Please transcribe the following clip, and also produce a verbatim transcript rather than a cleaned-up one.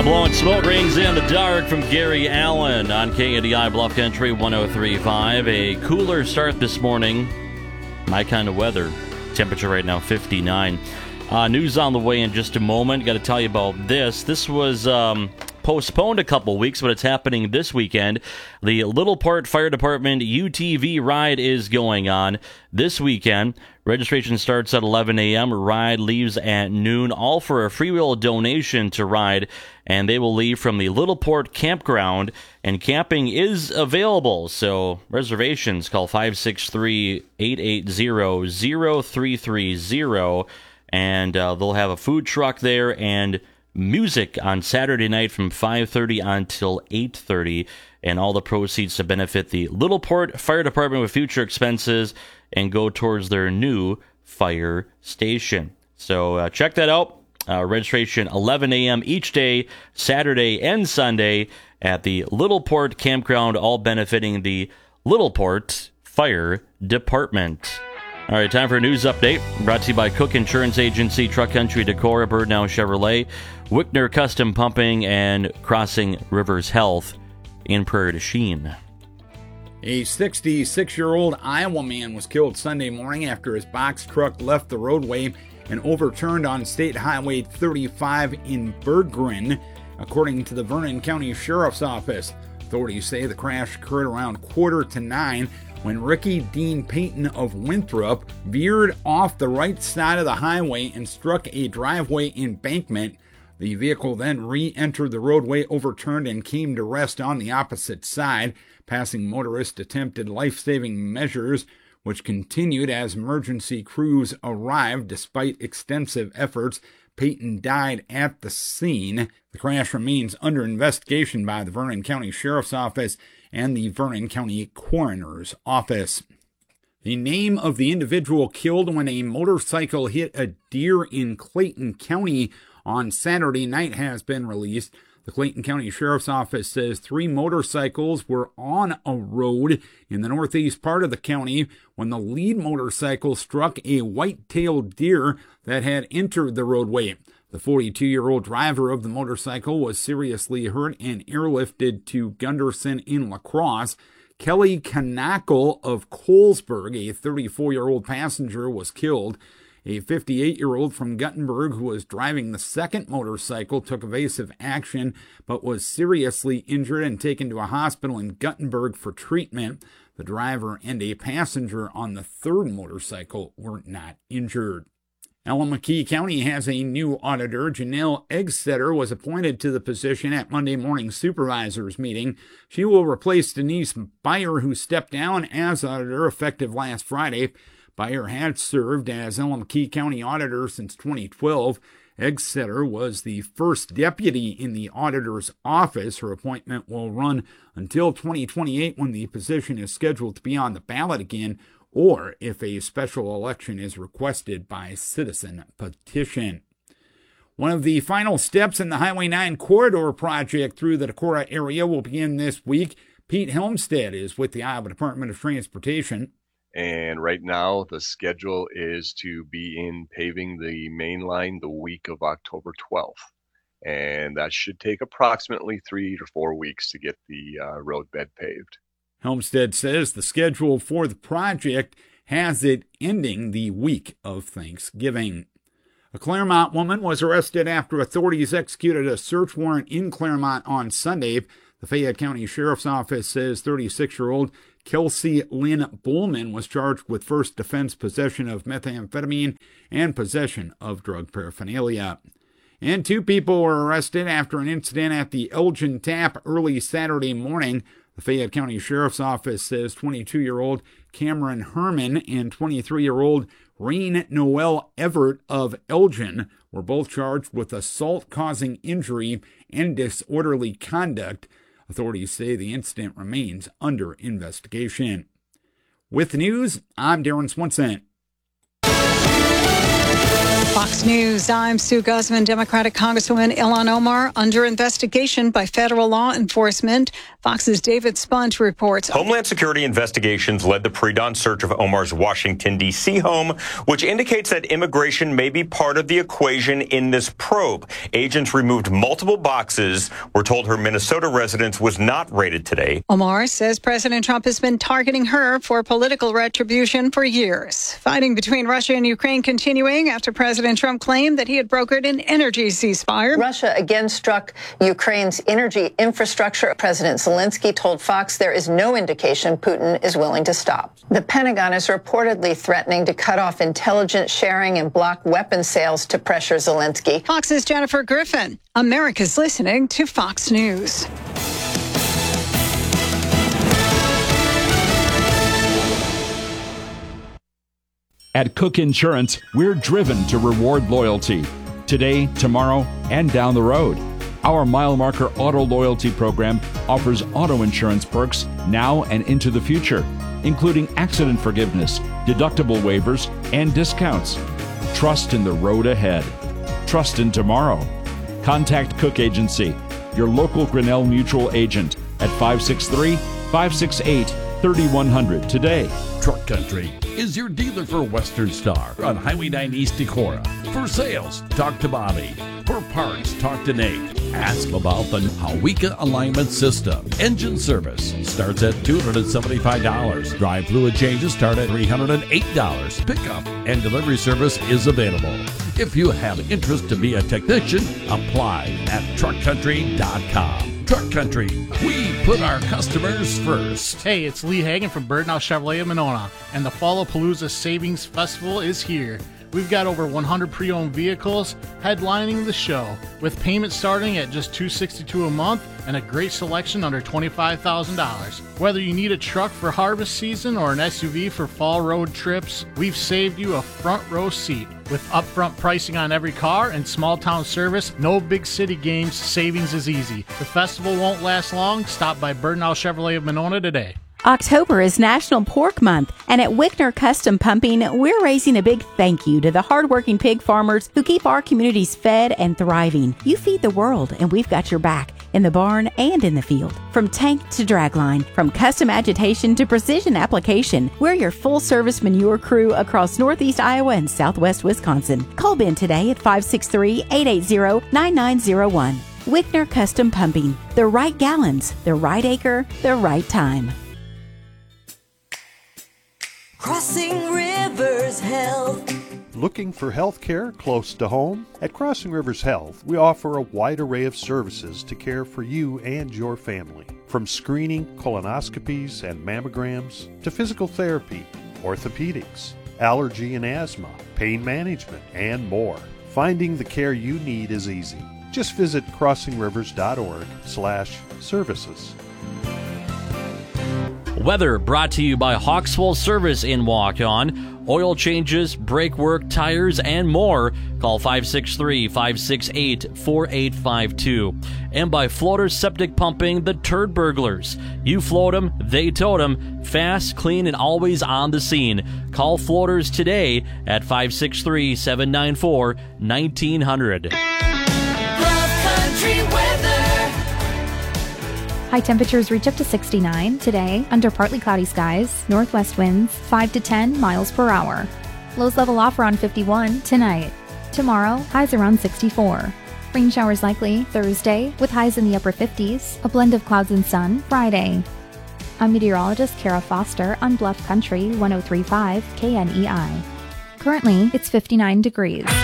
Uh, blowing smoke rings in the dark from Gary Allen on K A D I Bluff Country one oh three point five. A cooler start this morning. My kind of weather. Temperature right now fifty-nine. Uh, news on the way in just a moment. Got to tell you about this. This was um, postponed a couple weeks, but it's happening this weekend. The Little Port Fire Department U T V ride is going on this weekend. Registration starts at eleven a.m. Ride leaves at noon, all for a freewill donation to ride, and they will leave from the Little Port Campground, and camping is available. So reservations, call five six three, eight eight zero, zero three three zero, and uh, they'll have a food truck there and music on Saturday night from five thirty until eight thirty, and all the proceeds to benefit the Little Port Fire Department with future expenses and go towards their new fire station. So uh, check that out. Uh, registration eleven a.m. each day, Saturday and Sunday at the Little Port Campground, all benefiting the Little Port Fire Department. All right, time for a news update. Brought to you by Cook Insurance Agency, Truck Country Decor, Birdnow Chevrolet, Wickner Custom Pumping, and Crossing Rivers Health in Prairie du Chien. A sixty-six-year-old Iowa man was killed Sunday morning after his box truck left the roadway and overturned on State Highway thirty-five in Berggren, according to the Vernon County Sheriff's Office. Authorities say the crash occurred around quarter to nine when Ricky Dean Payton of Winthrop veered off the right side of the highway and struck a driveway embankment. The vehicle then re-entered the roadway, overturned, and came to rest on the opposite side. Passing motorists attempted life-saving measures, which continued as emergency crews arrived despite extensive efforts. Payton died at the scene. The crash remains under investigation by the Vernon County Sheriff's Office and the Vernon County Coroner's Office. The name of the individual killed when a motorcycle hit a deer in Clayton County on Saturday night has been released. The Clayton County Sheriff's Office says three motorcycles were on a road in the northeast part of the county when the lead motorcycle struck a white-tailed deer that had entered the roadway. The forty-two-year-old driver of the motorcycle was seriously hurt and airlifted to Gunderson in La Crosse. Kelly Kanakel of Colesburg, a thirty-four-year-old passenger, was killed. A fifty-eight-year-old from Guttenberg who was driving the second motorcycle took evasive action but was seriously injured and taken to a hospital in Guttenberg for treatment. The driver and a passenger on the third motorcycle were not injured. Allamakee County has a new auditor. Janelle Eggsetter was appointed to the position at Monday morning's supervisors meeting. She will replace Denise Beyer, who stepped down as auditor effective last Friday. Beyer had served as Allamakee County auditor since twenty twelve. Eggsetter was the first deputy in the auditor's office. Her appointment will run until twenty twenty-eight, when the position is scheduled to be on the ballot again, or if a special election is requested by citizen petition. One of the final steps in the Highway nine corridor project through the Decorah area will begin this week. Pete Helmstead is with the Iowa Department of Transportation. And right now, the schedule is to be in paving the main line the week of October twelfth. And that should take approximately three to four weeks to get the uh, road bed paved. Helmstead says the schedule for the project has it ending the week of Thanksgiving. A Claremont woman was arrested after authorities executed a search warrant in Claremont on Sunday. The Fayette County Sheriff's Office says thirty-six-year-old Kelsey Lynn Bullman was charged with first offense possession of methamphetamine and possession of drug paraphernalia. And two people were arrested after an incident at the Elgin Tap early Saturday morning. The Fayette County Sheriff's Office says twenty-two-year-old Cameron Herman and twenty-three-year-old Rain Noel Everett of Elgin were both charged with assault causing injury and disorderly conduct. Authorities say the incident remains under investigation. With the news, I'm Darren Swenson. Fox News, I'm Sue Guzman. Democratic Congresswoman Ilhan Omar under investigation by federal law enforcement. Fox's David Spunt reports. Homeland Security investigations led the pre-dawn search of Omar's Washington, D C home, which indicates that immigration may be part of the equation in this probe. Agents removed multiple boxes. We're told her Minnesota residence was not raided today. Omar says President Trump has been targeting her for political retribution for years. Fighting between Russia and Ukraine continuing after President Trump claimed that he had brokered an energy ceasefire. Russia again struck Ukraine's energy infrastructure. President Zelensky told Fox there is no indication Putin is willing to stop. The Pentagon is reportedly threatening to cut off intelligence sharing and block weapons sales to pressure Zelensky. Fox's Jennifer Griffin. America's listening to Fox News. At Cook Insurance, we're driven to reward loyalty. Today, tomorrow, and down the road. Our Mile Marker Auto Loyalty Program offers auto insurance perks now and into the future, including accident forgiveness, deductible waivers, and discounts. Trust in the road ahead. Trust in tomorrow. Contact Cook Agency, your local Grinnell Mutual agent, at five six three, five six eight, three one zero zero today. Truck Country is your dealer for Western Star on Highway nine East Decorah. For sales, talk to Bobby. For parts, talk to Nate. Ask about the Hawika Alignment System. Engine service starts at two hundred seventy-five dollars. Dry fluid changes start at three hundred eight dollars. Pickup and delivery service is available. If you have interest to be a technician, apply at truck country dot com. Truck Country, we put our customers first. Hey, it's Lee Hagan from Birdnow Chevrolet of Monona, and the Fallapalooza Savings Festival is here. We've got over one hundred pre-owned vehicles headlining the show, with payments starting at just two hundred sixty-two dollars a month and a great selection under twenty-five thousand dollars. Whether you need a truck for harvest season or an S U V for fall road trips, we've saved you a front row seat. With upfront pricing on every car and small town service, no big city games, savings is easy. The festival won't last long. Stop by Birdnow Chevrolet of Monona today. October is National Pork Month, and at Wickner Custom Pumping, we're raising a big thank you to the hardworking pig farmers who keep our communities fed and thriving. You feed the world, and we've got your back, in the barn and in the field. From tank to dragline, from custom agitation to precision application, we're your full-service manure crew across northeast Iowa and southwest Wisconsin. Call Ben today at five six three, eight eight zero, nine nine zero one. Wickner Custom Pumping. The right gallons, the right acre, the right time. Crossing Rivers Health. Looking for health care close to home? At Crossing Rivers Health, we offer a wide array of services to care for you and your family. From screening, colonoscopies, and mammograms, to physical therapy, orthopedics, allergy and asthma, pain management, and more. Finding the care you need is easy. Just visit crossing rivers dot org slash services. Weather brought to you by Hawksville Service in Waukon. Oil changes, brake work, tires, and more. Call five six three, five six eight, four eight five two. And by Floaters Septic Pumping, the Turd Burglars. You float them, they tote them. Fast, clean, and always on the scene. Call Floaters today at five six three, seven nine four, one nine zero zero. Love Country weather. High temperatures reach up to sixty-nine today under partly cloudy skies, northwest winds five to ten miles per hour. Lows level off around fifty-one tonight. Tomorrow, highs around sixty-four. Rain showers likely Thursday with highs in the upper fifties, a blend of clouds and sun Friday. I'm meteorologist Kara Foster on Bluff Country one oh three point five K N E I. Currently, it's fifty-nine degrees.